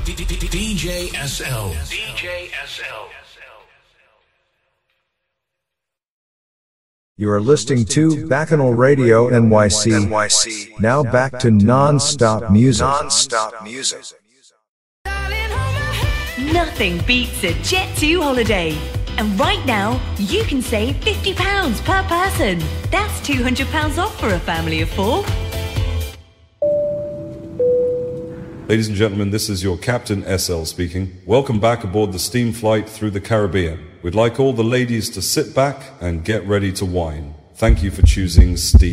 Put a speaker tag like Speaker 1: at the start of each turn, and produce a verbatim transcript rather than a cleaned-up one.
Speaker 1: D J S L. D J S L.
Speaker 2: You are listening to Bacchanal Radio N Y C. N Y C. Now back to non-stop music. Non-stop music.
Speaker 3: Nothing beats a Jet two holiday. And right now, you can save fifty pounds per person. That's two hundred pounds off for a family of four.
Speaker 4: Ladies and gentlemen, this is your Captain S L speaking. Welcome back aboard the steam flight through the Caribbean. We'd like all the ladies to sit back and get ready to wine. Thank you for choosing Steam.